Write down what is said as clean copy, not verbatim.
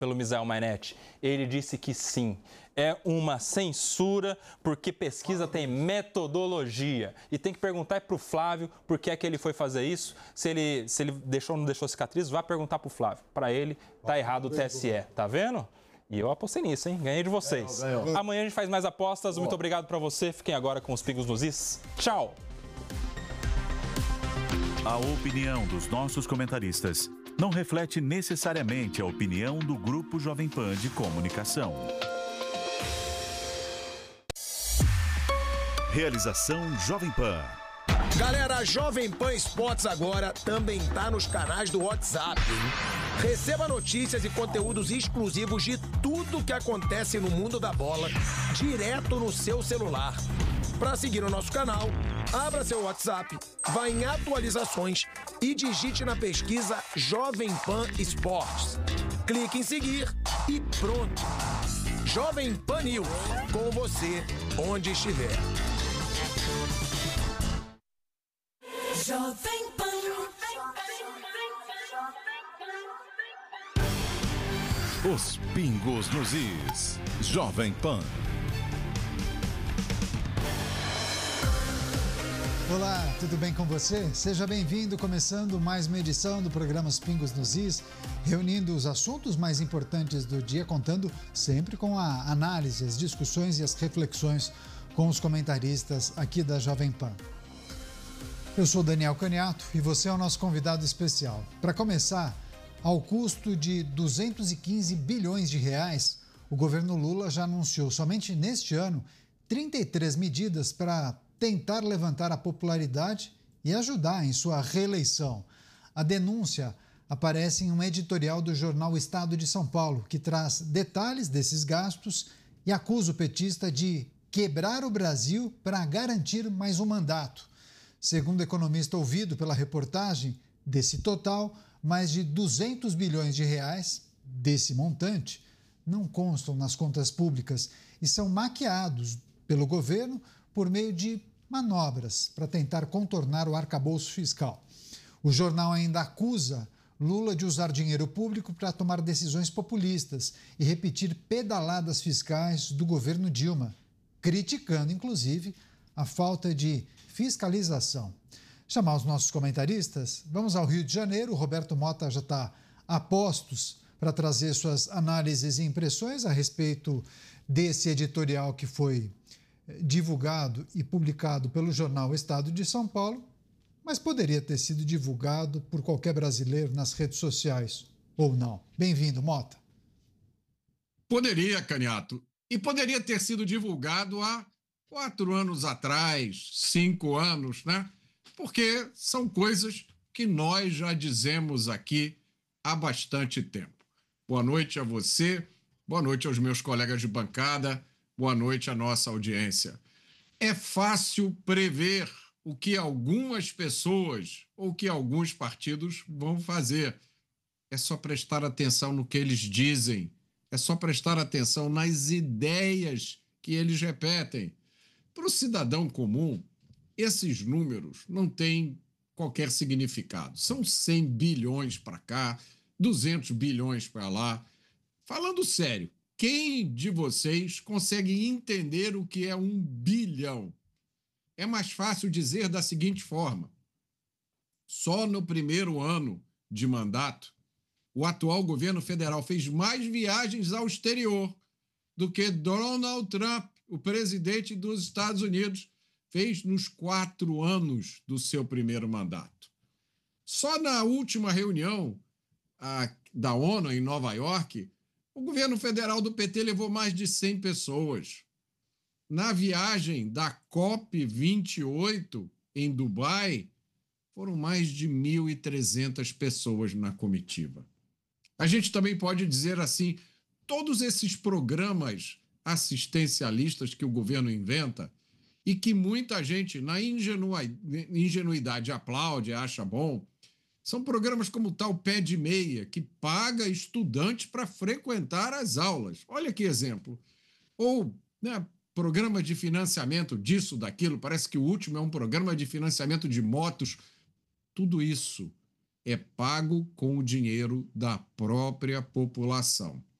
pelo Misael Mainetti. Ele disse que sim, é uma censura porque pesquisa tem metodologia. E tem que perguntar para o Flávio por que é que ele foi fazer isso. Se ele deixou ou não deixou cicatriz, vá perguntar para o Flávio. Para ele, tá errado o TSE. Tá vendo? E eu apostei nisso, hein? Ganhei de vocês. Ganhou. Amanhã a gente faz mais apostas. Muito obrigado para você. Fiquem agora com os Pingos nos Is. Tchau! A opinião dos nossos comentaristas não reflete necessariamente a opinião do Grupo Jovem Pan de Comunicação. Realização Jovem Pan. Galera, a Jovem Pan Esportes agora também tá nos canais do WhatsApp, hein? Receba notícias e conteúdos exclusivos de tudo que acontece no mundo da bola, direto no seu celular. Para seguir o nosso canal, abra seu WhatsApp, vá em atualizações e digite na pesquisa Jovem Pan Esportes. Clique em seguir e pronto. Jovem Pan News, com você onde estiver. Jovem Pan. Os Pingos nos Is. Jovem Pan. Olá, tudo bem com você? Seja bem-vindo, começando mais uma edição do programa Os Pingos nos Is, reunindo os assuntos mais importantes do dia, contando sempre com a análise, as discussões e as reflexões com os comentaristas aqui da Jovem Pan. Eu sou Daniel Caniato e você é o nosso convidado especial. Para começar, ao custo de 215 bilhões de reais, o governo Lula já anunciou somente neste ano 33 medidas para tentar levantar a popularidade e ajudar em sua reeleição. A denúncia aparece em um editorial do jornal Estado de São Paulo, que traz detalhes desses gastos e acusa o petista de quebrar o Brasil para garantir mais um mandato. Segundo o economista ouvido pela reportagem, desse total, mais de 200 bilhões de reais desse montante não constam nas contas públicas e são maquiados pelo governo por meio de manobras para tentar contornar o arcabouço fiscal. O jornal ainda acusa Lula de usar dinheiro público para tomar decisões populistas e repetir pedaladas fiscais do governo Dilma, criticando, inclusive, a falta de fiscalização. Chamar os nossos comentaristas, vamos ao Rio de Janeiro. O Roberto Mota já está a postos para trazer suas análises e impressões a respeito desse editorial que foi divulgado e publicado pelo jornal Estado de São Paulo, mas poderia ter sido divulgado por qualquer brasileiro nas redes sociais, ou não. Bem-vindo, Mota. Poderia, Caniato, e poderia ter sido divulgado há 4 anos atrás, 5 anos, né? Porque são coisas que nós já dizemos aqui há bastante tempo. Boa noite a você, boa noite aos meus colegas de bancada, boa noite à nossa audiência. É fácil prever o que algumas pessoas ou que alguns partidos vão fazer. É só prestar atenção no que eles dizem, é só prestar atenção nas ideias que eles repetem. Para o cidadão comum, esses números não têm qualquer significado. São 100 bilhões para cá, 200 bilhões para lá. Falando sério, quem de vocês consegue entender o que é 1 bilhão? É mais fácil dizer da seguinte forma: só no primeiro ano de mandato, o atual governo federal fez mais viagens ao exterior do que Donald Trump, o presidente dos Estados Unidos, fez nos 4 anos do seu primeiro mandato. Só na última reunião da ONU em Nova York, o governo federal do PT levou mais de 100 pessoas. Na viagem da COP28 em Dubai, foram mais de 1.300 pessoas na comitiva. A gente também pode dizer assim, todos esses programas assistencialistas que o governo inventa e que muita gente, na ingenuidade, aplaude, acha bom, são programas como o tal Pé de Meia, que paga estudantes para frequentar as aulas. Olha que exemplo. Ou, né, programa de financiamento disso, daquilo, parece que o último é um programa de financiamento de motos. Tudo isso é pago com o dinheiro da própria população.